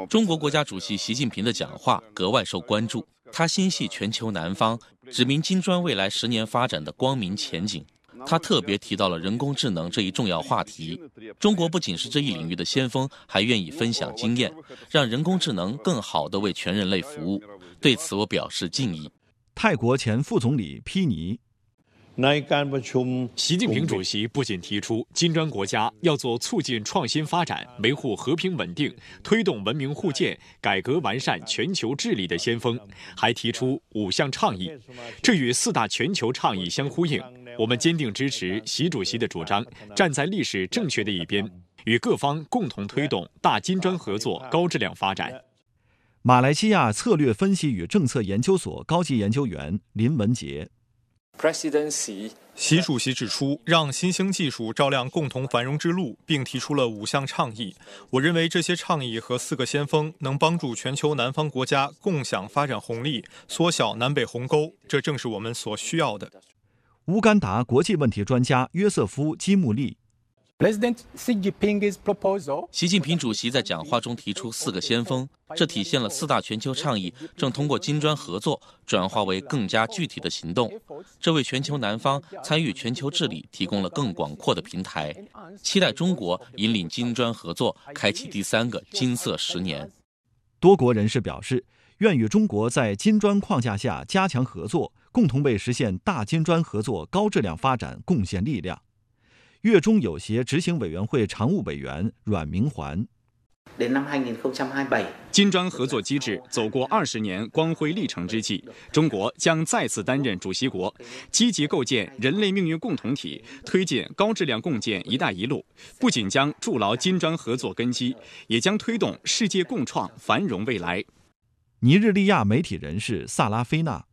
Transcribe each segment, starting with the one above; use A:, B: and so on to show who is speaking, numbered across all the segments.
A: 中国国家主席习近平的讲话格外受关注，他心系全球南方，指明金砖未来10年发展的光明前景。他特别提到了人工智能这一重要话题。中国不仅是这一领域的先锋，还愿意分享经验，让人工智能更好地为全人类服务。对此我表示敬意。
B: 泰国前副总理披尼。
C: 习近平主席不仅提出金砖国家要做促进创新发展、维护和平稳定、推动文明互鉴、改革完善全球治理的先锋，还提出5项倡议，这与4大全球倡议相呼应。我们坚定支持习主席的主张，站在历史正确的一边，与各方共同推动大金砖合作高质量发展。
B: 马来西亚策略分析与政策研究所高级研究员林文杰。
D: 习主席指出，让新兴技术照亮共同繁荣之路，并提出了5项倡议。我认为这些倡议和4个先锋能帮助全球南方国家共享发展红利，缩小南北鸿沟，这正是我们所需要的。
B: 乌干达国际问题专家约瑟夫·基穆利。
A: 习近平主席在讲话中提出4个先锋，这体现了4大全球倡议正通过金砖合作转化为更加具体的行动，这为全球南方参与全球治理提供了更广阔的平台。期待中国引领金砖合作开启第3个金色10年。
B: 多国人士表示，愿与中国在金砖框架下加强合作，共同为实现大金砖合作高质量发展贡献力量。粤中友协执行委员会常务委员阮明环。
E: 金砖合作机制走过20年光辉历程之际，中国将再次担任主席国，积极构建人类命运共同体，推进高质量共建“一带一路”，不仅将筑牢金砖合作根基，也将推动世界共创繁荣未来。
B: 尼日利亚媒体人士萨拉菲娜。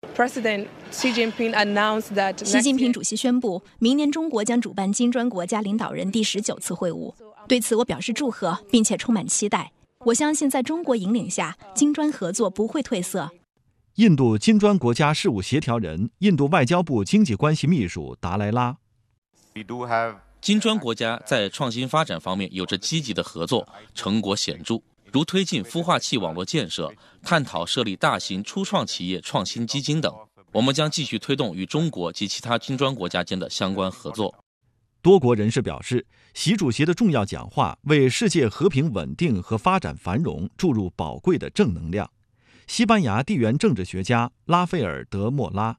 F: 习近平主席宣布，明年中国将主办金砖国家领导人第19次会晤。对此我表示祝贺，并且充满期待。我相信在中国引领下，金砖合作不会褪色。
B: 印度金砖国家事务协调人、印度外交部经济关系秘书达莱拉。
A: 金砖国家在创新发展方面有着积极的合作，成果显著。如推进孵化器网络建设，探讨设立大型初创企业创新基金等。我们将继续推动与中国及其他金砖国家间的相关合作。
B: 多国人士表示，习主席的重要讲话为世界和平稳定和发展繁荣注入宝贵的正能量。西班牙地缘政治学家拉斐尔·德莫拉。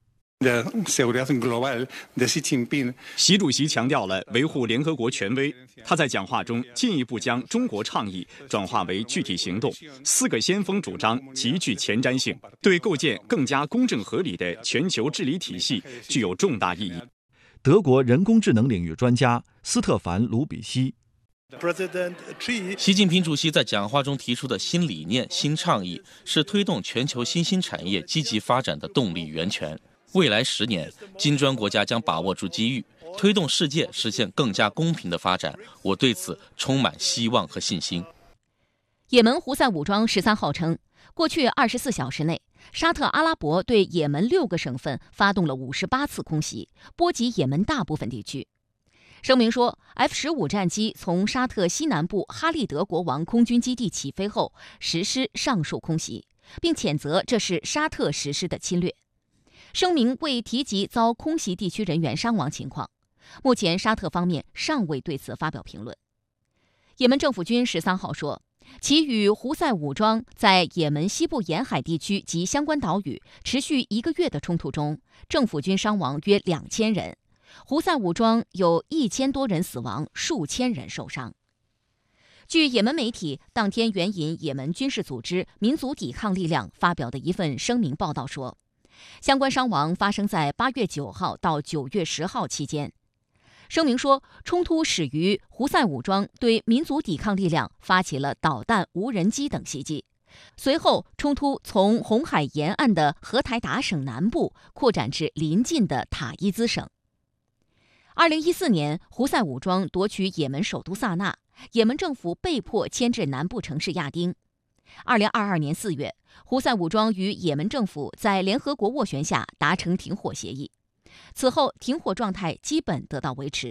E: 习主席强调了维护联合国权威，他在讲话中进一步将中国倡议转化为具体行动。4个先锋主张极具前瞻性，对构建更加公正合理的全球治理体系具有重大意义。
B: 德国人工智能领域专家斯特凡·卢比希。
A: 习近平主席在讲话中提出的新理念、新倡议，是推动全球新兴产业积极发展的动力源泉。未来10年，金砖国家将把握住机遇，推动世界实现更加公平的发展。我对此充满希望和信心。
G: 也门胡塞武装13号称，过去24小时内，沙特阿拉伯对也门6个省份发动了58次空袭，波及也门大部分地区。声明说 ，F-15战机从沙特西南部哈利德国王空军基地起飞后，实施上述空袭，并谴责这是沙特实施的侵略。声明未提及遭空袭地区人员伤亡情况，目前沙特方面尚未对此发表评论。也门政府军13号说，其与胡塞武装在也门西部沿海地区及相关岛屿持续1个月的冲突中，政府军伤亡约2000人，胡塞武装有1000多人死亡，数千人受伤。据也门媒体当天援引也门军事组织民族抵抗力量发表的一份声明报道说，相关伤亡发生在8月9号到9月10号期间。声明说，冲突始于胡塞武装对民族抵抗力量发起了导弹、无人机等袭击，随后冲突从红海沿岸的荷台达省南部扩展至邻近的塔伊兹省。2014年，胡塞武装夺取也门首都萨那，也门政府被迫迁至南部城市亚丁。2022年4月，胡塞武装与也门政府在联合国斡旋下达成停火协议，此后停火状态基本得到维持。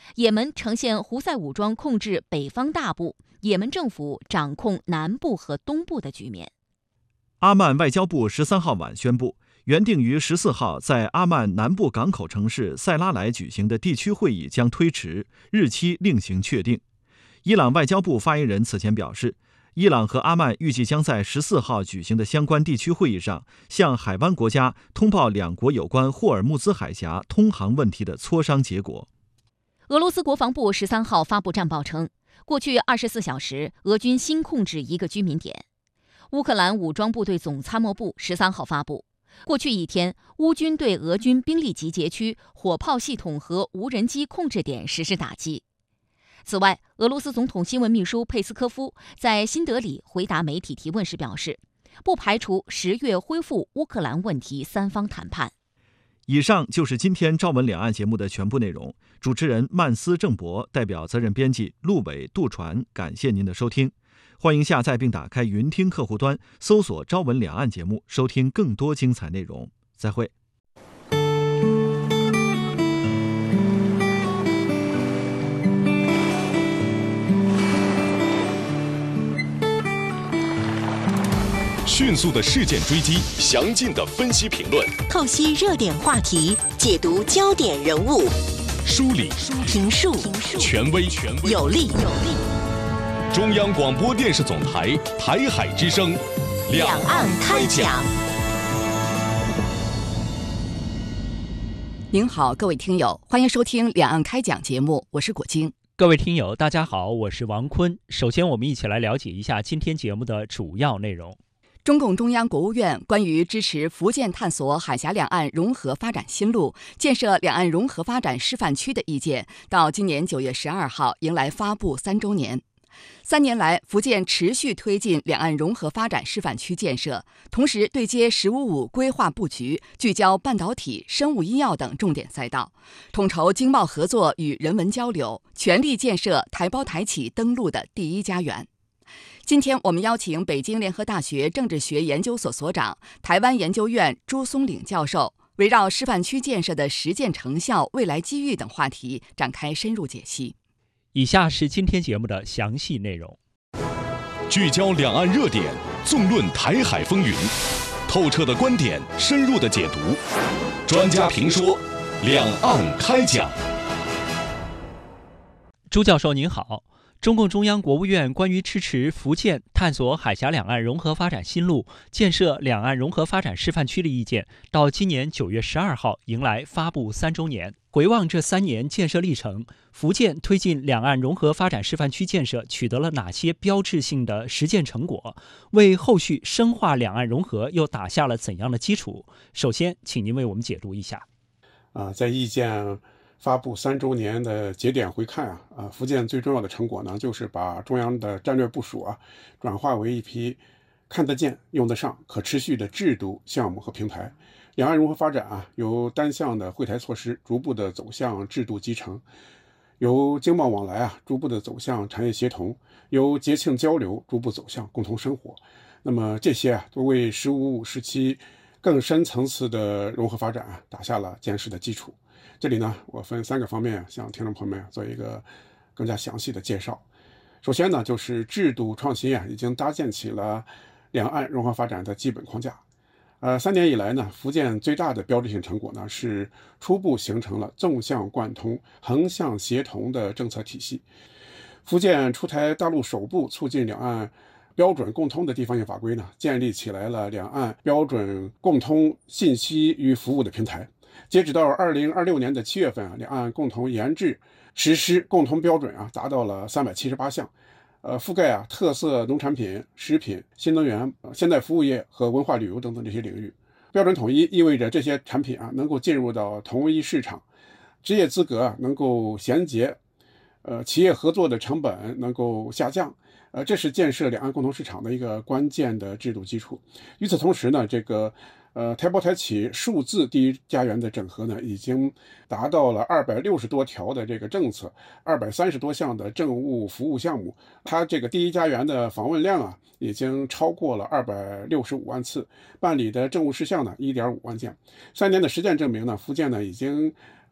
G: 也门呈现胡塞武装控制北方大部，也门政府掌控南部和东部的局面。
B: 阿曼外交部13号晚宣布，原定于14号在阿曼南部港口城市塞拉莱举行的地区会议将推迟，日期另行确定。伊朗外交部发言人此前表示，伊朗和阿曼预计将在14号举行的相关地区会议上，向海湾国家通报两国有关霍尔木兹海峡通航问题的磋商结果。
G: 俄罗斯国防部13号发布战报称，过去24小时，俄军新控制一个居民点。乌克兰武装部队总参谋部13号发布，过去一天，乌军对俄军兵力集结区、火炮系统和无人机控制点实施打击。此外，俄罗斯总统新闻秘书佩斯科夫在新德里回答媒体提问时表示，不排除10月恢复乌克兰问题三方谈判。
B: 以上就是今天朝闻两岸节目的全部内容。主持人曼斯郑博代表责任编辑陆伟、杜传，感谢您的收听。欢迎下载并打开云听客户端，搜索朝闻两岸节目，收听更多精彩内容。再会。
H: 迅速的事件追击，详尽的分析评论，
I: 透析热点话题，解读焦点人物，
H: 梳理
I: 评述
H: 权威
I: 有力。
H: 中央广播电视总台台海之声，
I: 两岸开讲。
J: 您好，各位听友，欢迎收听两岸开讲节目，我是果晶。
K: 各位听友，大家好，我是王坤。首先，我们一起来了解一下今天节目的主要内容。
J: 中共中央、国务院关于支持福建探索海峡两岸融合发展新路、建设两岸融合发展示范区的意见，到今年9月12号迎来发布3周年。3年来，福建持续推进两岸融合发展示范区建设，同时对接“十五五”规划布局，聚焦半导体、生物医药等重点赛道，统筹经贸合作与人文交流，全力建设台胞台企登陆的第一家园。今天我们邀请北京联合大学政治学研究所所长、台湾研究院朱松岭教授，围绕示范区建设的实践成效、未来机遇等话题展开深入解析。
K: 以下是今天节目的详细内容。
H: 聚焦两岸热点，纵论台海风云，透彻的观点，深入的解读，专家评说，两岸开讲。
K: 朱教授您好。中共中央、国务院关于支持福建探索海峡两岸融合发展新路、建设两岸融合发展示范区的意见，到今年9月12号迎来发布3周年。回望这3年建设历程，福建推进两岸融合发展示范区建设取得了哪些标志性的实践成果？为后续深化两岸融合又打下了怎样的基础？首先，请您为我们解读一下。
L: 在意见发布3周年的节点回看福建最重要的成果呢，就是把中央的战略部署转化为一批看得见、用得上、可持续的制度、项目和平台。两岸融合发展由单向的惠台措施逐步的走向制度集成，由经贸往来逐步的走向产业协同，由节庆交流逐步走向共同生活。那么这些都为“十五五”时期更深层次的融合发展打下了坚实的基础。这里呢，我分3个方面向听众朋友们做一个更加详细的介绍。首先呢，就是制度创新已经搭建起了两岸融合发展的基本框架。3年以来呢，福建最大的标志性成果呢，是初步形成了纵向贯通、横向协同的政策体系。福建出台大陆首部促进两岸标准共通的地方性法规呢，建立起来了两岸标准共通信息与服务的平台。截止到2026年的7月份两岸共同研制实施共同标准达到了378项，覆盖特色农产品、食品、新能源、现代服务业和文化旅游等等这些领域。标准统一意味着这些产品能够进入到同一市场，职业资格能够衔接，企业合作的成本能够下降。这是建设两岸共同市场的一个关键的制度基础。与此同时呢，这个台胞台企数字第一家园的整合呢，已经达到了260多条的这个政策，230多项的政务服务项目。它这个第一家园的访问量已经超过了265万次，办理的政务事项呢1.5万件。3年的实践证明呢，福建呢已经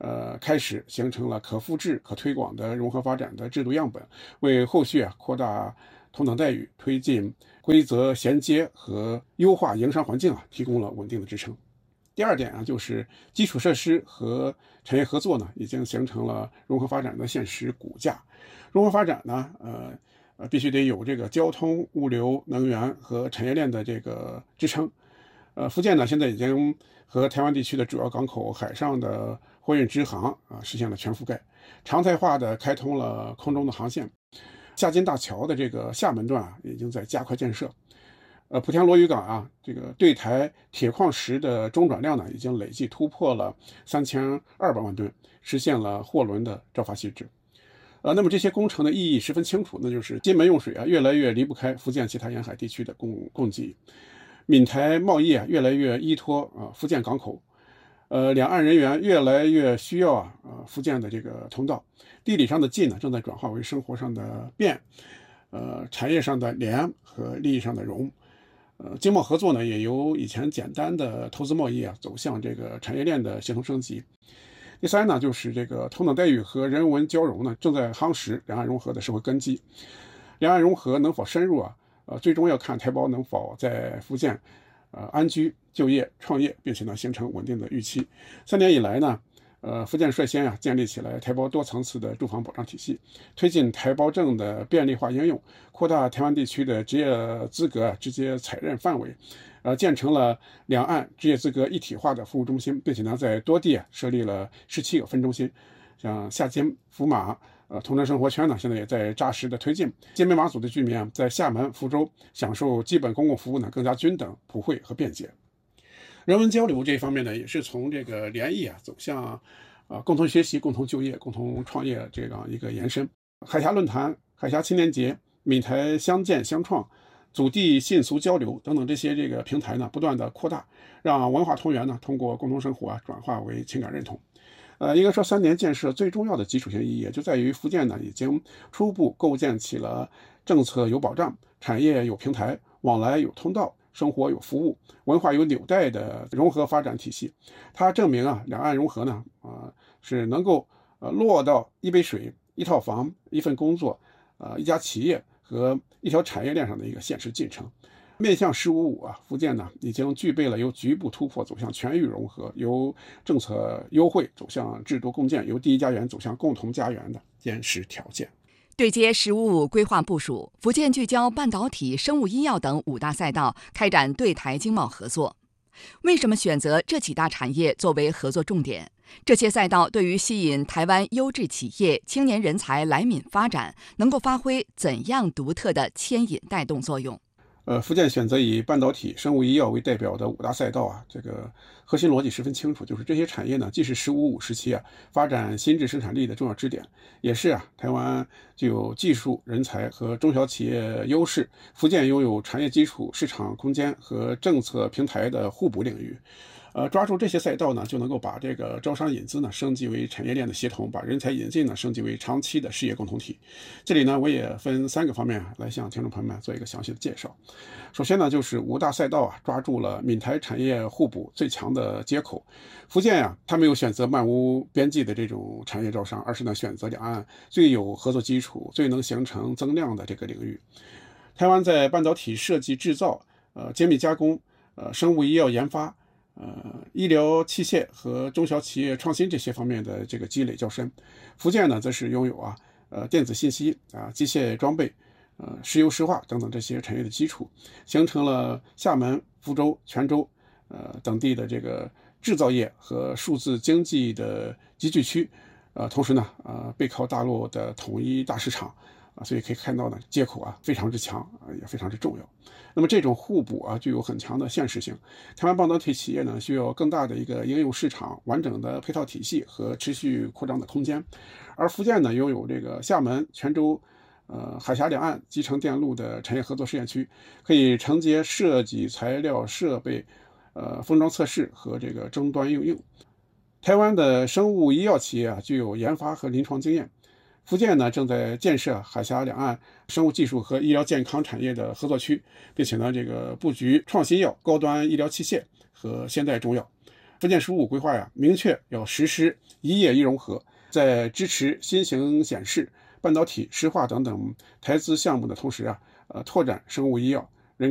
L: 开始形成了可复制、可推广的融合发展的制度样本，为后续扩大同等待遇、推进规则衔接和优化营商环境提供了稳定的支撑。第二点就是基础设施和产业合作呢，已经形成了融合发展的现实骨架。融合发展呢，必须得有这个交通、物流、能源和产业链的这个支撑。福建呢，现在已经和台湾地区的主要港口海上的货运直航实现了全覆盖，常态化的开通了空中的航线。夏津大桥的这个厦门段已经在加快建设。莆田罗屿港这个对台铁矿石的中转量呢，已经累计突破了3200万吨，实现了货轮的照发细致。那么这些工程的意义十分清楚，那就是金门用水越来越离不开福建其他沿海地区的供给，闽台贸易越来越依托福建港口，两岸人员越来越需要福建的这个通道，地理上的近呢，正在转化为生活上的便，产业上的联和利益上的融。经贸合作呢，也由以前简单的投资贸易走向这个产业链的协同升级。第三呢，就是这个同等待遇和人文交融呢，正在夯实两岸融合的社会根基。两岸融合能否深入最终要看台胞能否在福建安居、就业、创业，并且呢形成稳定的预期。3年以来呢，福建率先建立起来台胞多层次的住房保障体系，推进台胞证的便利化应用，扩大台湾地区的职业资格直接采认范围，建成了两岸职业资格一体化的服务中心，并且呢在多地设立了17个分中心，像厦津、福马、同城生活圈呢，现在也在扎实的推进。金门马祖的居民在厦门、福州享受基本公共服务呢更加均等、普惠和便捷。人文交流这一方面呢，也是从这个联谊走向共同学习、共同就业、共同创业这样一个延伸。海峡论坛、海峡青年节、闽台相见相创、祖地信俗交流等等这些这个平台呢，不断的扩大，让文化同源呢通过共同生活转化为情感认同。应该说3年建设最重要的基础性意义就在于福建呢已经初步构建起了政策有保障、产业有平台、往来有通道、生活有服务、文化有纽带的融合发展体系。它证明两岸融合呢是能够落到一杯水、一套房、一份工作、一家企业和一条产业链上的一个现实进程。面向“15+5”福建呢已经具备了由局部突破走向全域融合，由政策优惠走向制度共建，由第一家园走向共同家园的坚实条件。
J: 对接“15+5”规划部署，福建聚焦半导体、生物医药等5大赛道，开展对台经贸合作。为什么选择这几大产业作为合作重点？这些赛道对于吸引台湾优质企业、青年人才来闽发展，能够发挥怎样独特的牵引带动作用？
L: 福建选择以半导体、生物医药为代表的5大赛道这个核心逻辑十分清楚，就是这些产业呢，既是“15+5”时期发展新质生产力的重要支点，也是台湾具有技术人才和中小企业优势，福建拥有产业基础、市场空间和政策平台的互补领域。抓住这些赛道呢，就能够把这个招商引资呢升级为产业链的协同，把人才引进呢升级为长期的事业共同体。这里呢，我也分3个方面来向听众朋友们做一个详细的介绍。首先呢，就是5大赛道抓住了闽台产业互补最强的接口。福建它没有选择漫无边际的这种产业招商，而是呢选择两岸最有合作基础、最能形成增量的这个领域。台湾在半导体设计制造、精密加工、生物医药研发、医疗器械和中小企业创新这些方面的这个积累较深。福建呢，则是拥有电子信息、机械装备、石油石化等等这些产业的基础，形成了厦门、福州、泉州等地的这个制造业和数字经济的集聚区。同时呢，背靠大陆的统一大市场。所以可以看到呢，接口非常之强，也非常之重要。那么这种互补具有很强的现实性。台湾半导体企业呢，需要更大的一个应用市场、完整的配套体系和持续扩张的空间。而福建呢，拥有这个厦门、泉州、海峡两岸集成电路的产业合作试验区，可以承接设计、材料、设备、封装测试和这个终端应用。台湾的生物医药企业具有研发和临床经验。福建呢，正在建设海峡两岸生物技术和医疗健康产业的合作区，并且呢，这个布局创新药、高端医疗器械和现代中药。 福建“十五”规划明确要实施一业一融合，在支持新型显示、半导体、石化等等台资项目的同时拓展生物医药、